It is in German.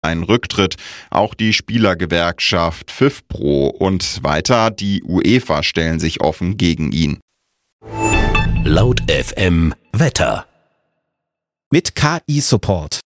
einen Rücktritt. Auch die Spielergewerkschaft FIFPro und weiter die UEFA stellen sich offen gegen ihn. Laut FM Wetter. Mit KI-Support.